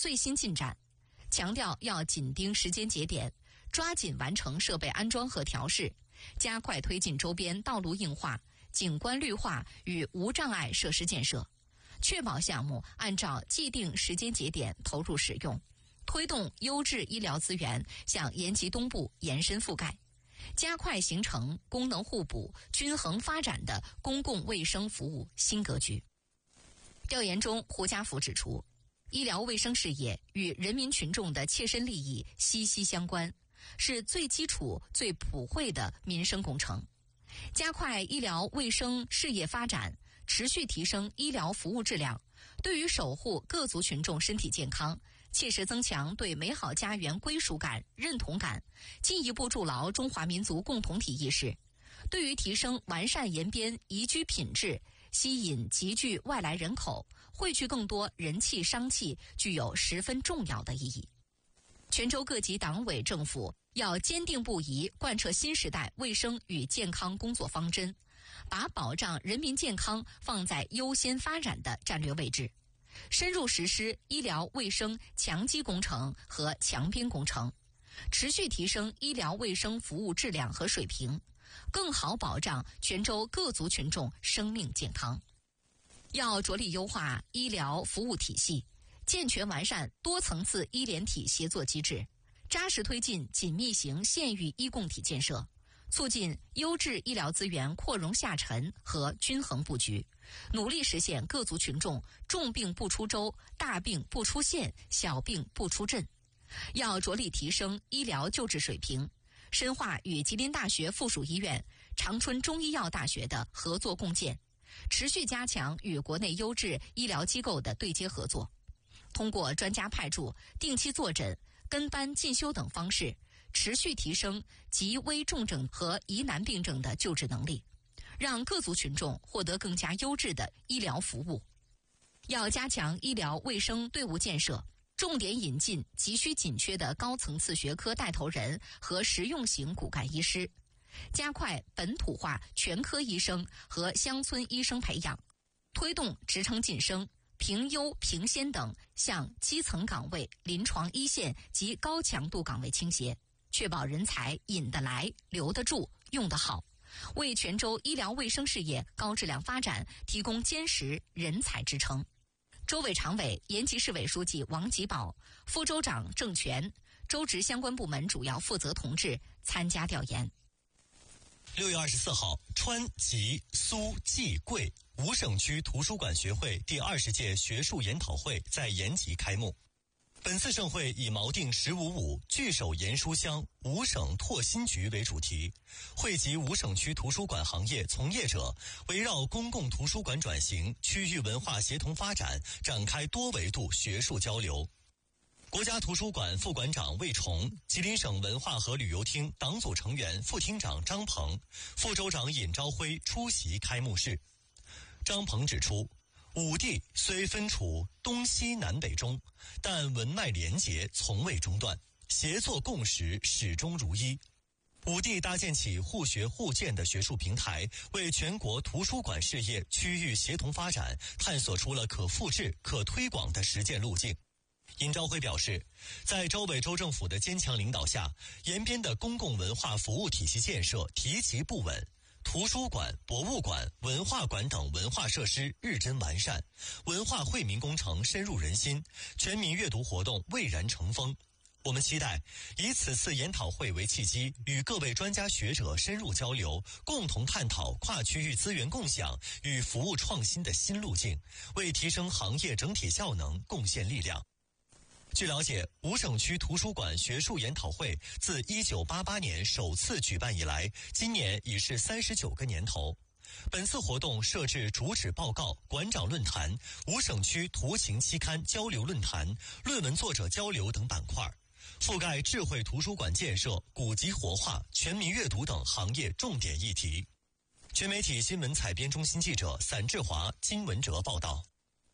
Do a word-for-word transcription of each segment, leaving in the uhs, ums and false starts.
最新进展，强调要紧盯时间节点，抓紧完成设备安装和调试，加快推进周边道路硬化、景观绿化与无障碍设施建设，确保项目按照既定时间节点投入使用，推动优质医疗资源向延吉东部延伸覆盖，加快形成功能互补、均衡发展的公共卫生服务新格局。调研中，胡家福指出，医疗卫生事业与人民群众的切身利益息息相关，是最基础、最普惠的民生工程。加快医疗卫生事业发展，持续提升医疗服务质量，对于守护各族群众身体健康，切实增强对美好家园归属感、认同感，进一步筑牢中华民族共同体意识，对于提升完善延边宜居品质、吸引集聚外来人口、汇聚更多人气商气，具有十分重要的意义。泉州各级党委政府要坚定不移贯彻新时代卫生与健康工作方针，把保障人民健康放在优先发展的战略位置，深入实施医疗卫生强基工程和强边工程，持续提升医疗卫生服务质量和水平，更好保障泉州各族群众生命健康。要着力优化医疗服务体系，健全完善多层次医联体协作机制，扎实推进紧密型县域医共体建设，促进优质医疗资源扩容下沉和均衡布局，努力实现各族群众重病不出州、大病不出县、小病不出镇。要着力提升医疗救治水平，深化与吉林大学附属医院、长春中医药大学的合作共建，持续加强与国内优质医疗机构的对接合作，通过专家派驻、定期坐诊、跟班进修等方式，持续提升急危重症和疑难病症的救治能力，让各族群众获得更加优质的医疗服务。要加强医疗卫生队伍建设，重点引进急需紧缺的高层次学科带头人和实用型骨干医师，加快本土化全科医生和乡村医生培养，推动职称晋升、评优评先等向基层岗位、临床一线及高强度岗位倾斜，确保人才引得来、留得住、用得好，为泉州医疗卫生事业高质量发展提供坚实人才支撑。州委常委、延吉市委书记王吉宝、副州长郑全、州直相关部门主要负责同志参加调研。 六月二十四号，川吉苏冀贵五省区图书馆学会第二十届学术研讨会在延吉开幕。本次盛会以锚定“十五五”聚首研书乡五省拓新局为主题，汇集五省区图书馆行业从业者，围绕公共图书馆转型、区域文化协同发展，展开多维度学术交流。国家图书馆副馆长魏崇、吉林省文化和旅游厅党组成员、副厅长张鹏、副州长尹朝辉出席开幕式。张鹏指出，五地虽分处东西南北中，但文脉连结从未中断，协作共识始终如一。五地搭建起互学互鉴的学术平台，为全国图书馆事业区域协同发展探索出了可复制、可推广的实践路径。尹朝辉表示，在州委州政府的坚强领导下，延边的公共文化服务体系建设提及不稳，图书馆、博物馆、文化馆等文化设施日臻完善，文化惠民工程深入人心，全民阅读活动蔚然成风。我们期待以此次研讨会为契机，与各位专家学者深入交流，共同探讨跨区域资源共享与服务创新的新路径，为提升行业整体效能贡献力量。据了解，五省区图书馆学术研讨会自一九八八年首次举办以来，今年已是三十九个年头。本次活动设置主旨报告、馆长论坛、五省区图形期刊交流论坛、论文作者交流等板块，覆盖智慧图书馆建设、古籍活化、全民阅读等行业重点议题。全媒体新闻采编中心记者散志华、金文哲报道。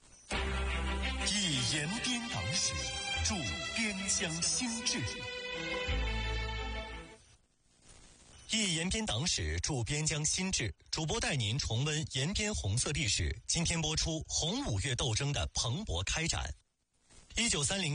以延边党史助边疆兴治，忆延边党史助边疆兴治，主播带您重温延边红色历史。今天播出红五月斗争的蓬勃开展。一九三零